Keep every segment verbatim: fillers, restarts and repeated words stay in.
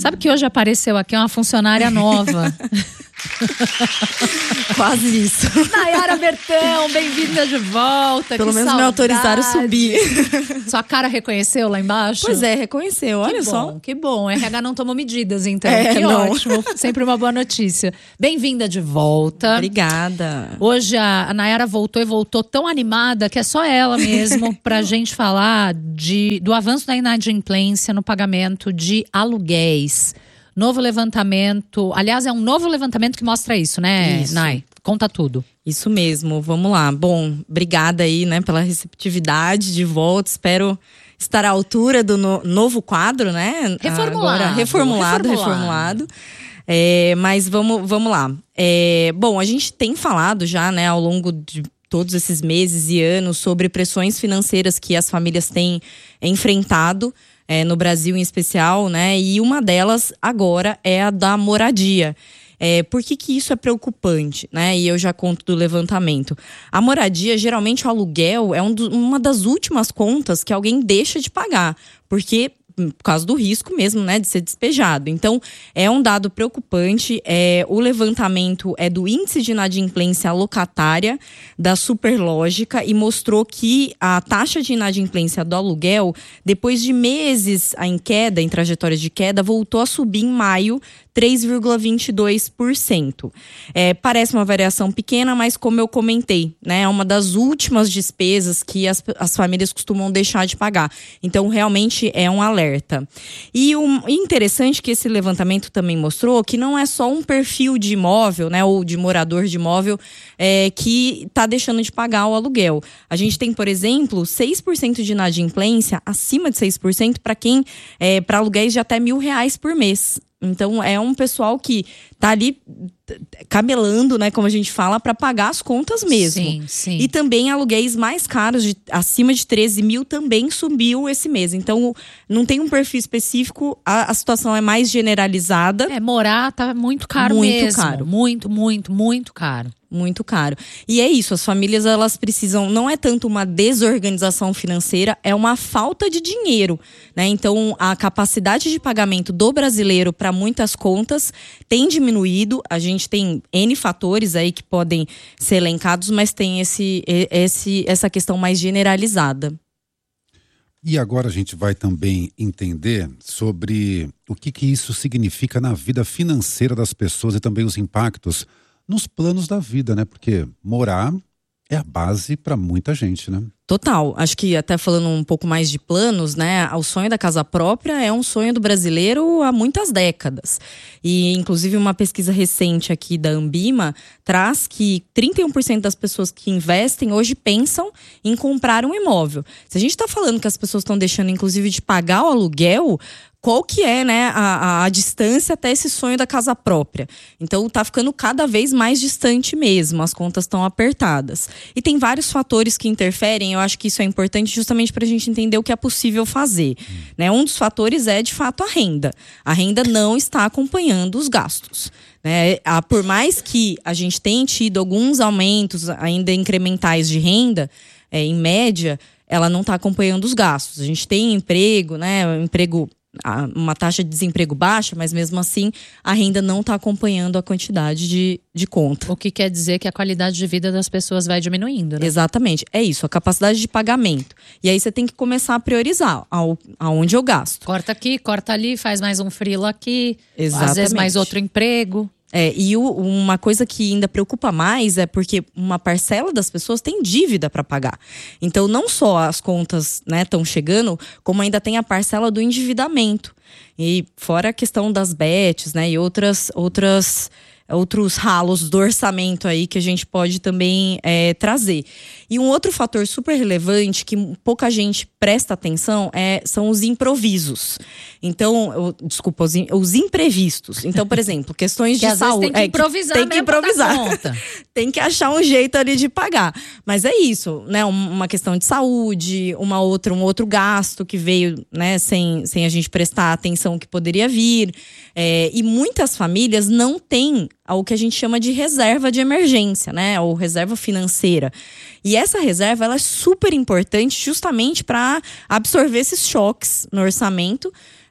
Sabe que hoje apareceu aqui uma funcionária nova. Quase isso. Nayara Bertão, bem-vinda de volta. Pelo que menos saudade. me autorizaram a subir. Sua cara reconheceu lá embaixo? Pois é, reconheceu, olha que só. Bom, que bom, R H não tomou medidas então, É, que não. ótimo. Sempre uma boa notícia. Bem-vinda de volta. Obrigada. Hoje a, a Nayara voltou e voltou tão animada que é só ela mesmo pra gente falar de, do avanço da inadimplência no pagamento de aluguéis. Novo levantamento, aliás, é um novo levantamento que mostra isso, né, Isso. Nay? Conta tudo. Isso mesmo, vamos lá. Bom, obrigada aí, né, pela receptividade de volta. Espero estar à altura do no, novo quadro, né? Reformulado. Agora, reformulado, reformulado. reformulado. É, mas vamos, vamos lá. É, bom, a gente tem falado já, né, ao longo de todos esses meses e anos sobre pressões financeiras que as famílias têm enfrentado. É, no Brasil em especial, né? E uma delas agora é a da moradia. É, por que que isso é preocupante, né? E eu já conto do levantamento. A moradia, geralmente o aluguel, é um do, uma das últimas contas que alguém deixa de pagar. Porque por causa do risco mesmo, né, de ser despejado. Então, é um dado preocupante. É, o levantamento é do índice de inadimplência locatária da Superlógica e mostrou que a taxa de inadimplência do aluguel, depois de meses em queda, em trajetórias de queda, voltou a subir em maio, três vírgula vinte e dois por cento. É, parece uma variação pequena, mas como eu comentei, né, é uma das últimas despesas que as, as famílias costumam deixar de pagar. Então, realmente é um alerta. E o interessante que esse levantamento também mostrou que não é só um perfil de imóvel, né, ou de morador de imóvel é, que está deixando de pagar o aluguel. A gente tem, por exemplo, seis por cento de inadimplência, acima de seis por cento, para quem é, para aluguéis de até mil reais por mês. Então, é um pessoal que tá ali camelando, né, como a gente fala, para pagar as contas mesmo. Sim, sim. E também aluguéis mais caros, de, acima de treze mil, também subiu esse mês. Então, não tem um perfil específico, a, a situação é mais generalizada. É, morar tá muito caro Muito mesmo. caro. Muito, muito, muito caro. Muito caro. E é isso, as famílias elas precisam, não é tanto uma desorganização financeira, é uma falta de dinheiro, né? Então, a capacidade de pagamento do brasileiro para muitas contas tem diminuído. A gente tem N fatores aí que podem ser elencados, mas tem esse, esse, essa questão mais generalizada. E agora a gente vai também entender sobre o que, que isso significa na vida financeira das pessoas e também os impactos nos planos da vida, né? Porque morar é a base para muita gente, né? Total. Acho que até falando um pouco mais de planos, né? O sonho da casa própria é um sonho do brasileiro há muitas décadas. E, inclusive, uma pesquisa recente aqui da Ambima traz que trinta e um por cento das pessoas que investem hoje pensam em comprar um imóvel. Se a gente está falando que as pessoas estão deixando, inclusive, de pagar o aluguel, qual que é, né, a, a, a distância até esse sonho da casa própria? Então, tá ficando cada vez mais distante mesmo, as contas estão apertadas. E tem vários fatores que interferem, eu acho que isso é importante justamente para a gente entender o que é possível fazer. Hum. Né? Um dos fatores é, de fato, a renda. A renda não está acompanhando os gastos. Né? Por mais que a gente tenha tido alguns aumentos ainda incrementais de renda, é, em média, ela não está acompanhando os gastos. A gente tem emprego, né, emprego... uma taxa de desemprego baixa, mas mesmo assim a renda não está acompanhando a quantidade de, de conta. O que quer dizer que a qualidade de vida das pessoas vai diminuindo, né? Exatamente, é isso, a capacidade de pagamento. E aí você tem que começar a priorizar ao, aonde eu gasto. Corta aqui, corta ali, faz mais um freela aqui, Exatamente. Às vezes mais outro emprego. É, e o, uma coisa que ainda preocupa mais é porque uma parcela das pessoas tem dívida para pagar. Então, não só as contas estão, né, chegando, como ainda tem a parcela do endividamento. E fora a questão das bets, né, e outras, outras, outros ralos do orçamento aí que a gente pode também é, trazer. E um outro fator super relevante que pouca gente presta atenção é, são os improvisos. Então, eu, desculpa, os, os imprevistos. Então, por exemplo, questões que de às saúde. Vezes tem que improvisar, é, que tem que improvisar. Tem que achar um jeito ali de pagar. Mas é isso, né? Uma questão de saúde, uma outra, um outro gasto que veio, né, sem, sem a gente prestar atenção que poderia vir. É, e muitas famílias não têm o que a gente chama de reserva de emergência, né? Ou reserva financeira. E essa reserva ela é super importante justamente para absorver esses choques no orçamento.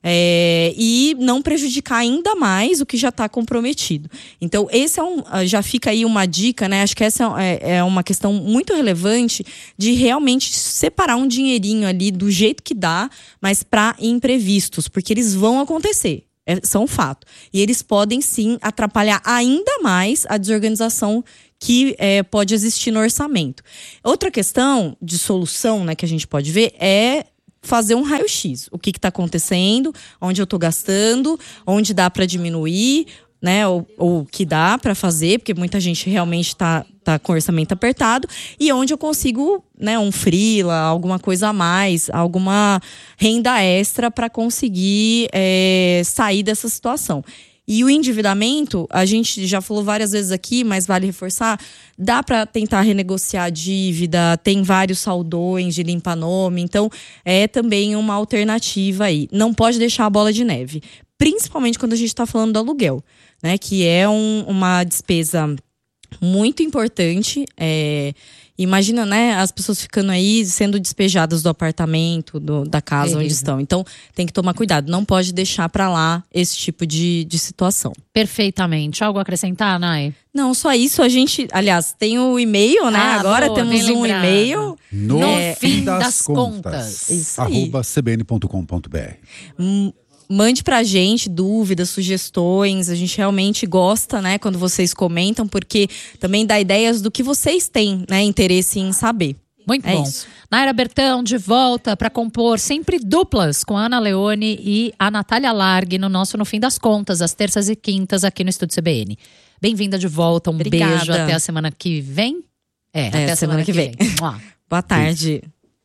É, e não prejudicar ainda mais o que já está comprometido. Então, esse é um, já fica aí uma dica, né? Acho que essa é, é uma questão muito relevante de realmente separar um dinheirinho ali do jeito que dá, mas para imprevistos, porque eles vão acontecer. É, são um fato. E eles podem, sim, atrapalhar ainda mais a desorganização que é, pode existir no orçamento. Outra questão de solução, né, que a gente pode ver é fazer um raio-x. O que está acontecendo, onde eu estou gastando, onde dá para diminuir, né? Ou o que dá para fazer, porque muita gente realmente está tá com o orçamento apertado, e onde eu consigo, né, um freela, alguma coisa a mais, alguma renda extra para conseguir é, sair dessa situação. E o endividamento, a gente já falou várias vezes aqui, mas vale reforçar, dá para tentar renegociar a dívida, tem vários saldões de limpa-nome, então é também uma alternativa aí. Não pode deixar a bola de neve, principalmente quando a gente está falando do aluguel, né, que é um, uma despesa muito importante. É, imagina, né, as pessoas ficando aí sendo despejadas do apartamento, do, da casa é onde estão. Então, tem que tomar cuidado. Não pode deixar para lá esse tipo de, de situação. Perfeitamente. Algo a acrescentar, Nay? Não, só isso. A gente, aliás, tem o e-mail, né? Ah, Agora boa, temos um e-mail. No é, fim das, das contas. contas. Isso aí. arroba c b n ponto com ponto b r. Hum, Mande pra gente dúvidas, sugestões. A gente realmente gosta, né, quando vocês comentam, porque também dá ideias do que vocês têm, né, interesse em saber. Muito É bom. isso. Nayara Bertão de volta para compor sempre duplas com a Ana Leone e a Natália Largue no nosso No Fim das Contas, às terças e quintas aqui no Estúdio C B N. Bem-vinda de volta, um Obrigada. beijo até a semana que vem. É, até a semana, semana que, que vem. vem. Mua. Boa tarde.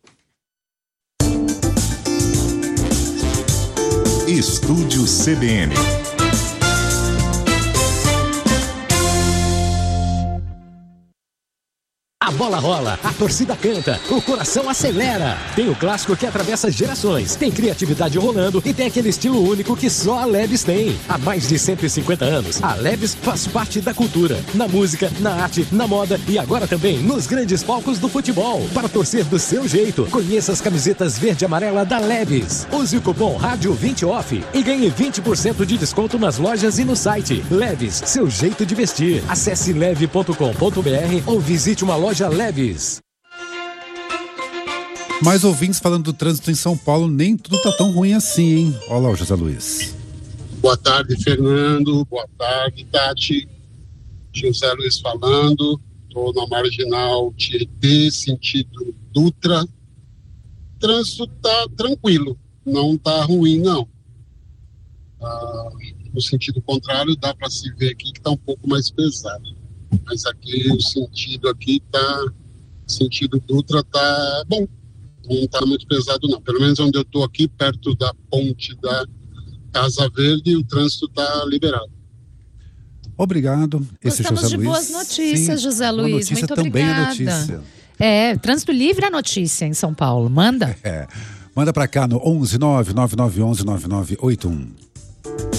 Estúdio C B N. A bola rola, a torcida canta, o coração acelera. Tem o clássico que atravessa gerações, tem criatividade rolando e tem aquele estilo único que só a Lebes tem. Há mais de cento e cinquenta anos, a Lebes faz parte da cultura, na música, na arte, na moda e agora também nos grandes palcos do futebol. Para torcer do seu jeito, conheça as camisetas verde e amarela da Lebes. Use o cupom rádio vinte off e ganhe vinte por cento de desconto nas lojas e no site. Lebes, seu jeito de vestir. Acesse leve ponto com ponto b r ou visite uma loja Lebes. Mais ouvintes falando do trânsito em São Paulo, nem tudo tá tão ruim assim, hein? Olha lá o José Luiz. Boa tarde, Fernando. Boa tarde, Tati. José Luiz falando. Estou na Marginal Tietê, sentido Dutra. O trânsito tá tranquilo, não tá ruim, não. Ah, no sentido contrário, dá para se ver aqui que tá um pouco mais pesado. Mas aqui o sentido aqui tá, sentido Dutra tá bom, não tá muito pesado não, pelo menos onde eu tô aqui, perto da ponte da Casa Verde, o trânsito tá liberado. Obrigado. Esse Gostamos José de Luiz. boas notícias, Sim, José boa Luiz, notícia muito também obrigada. é notícia. É, trânsito livre é notícia em São Paulo, manda. É. Manda pra cá no onze nove nove nove um um nove nove oito um.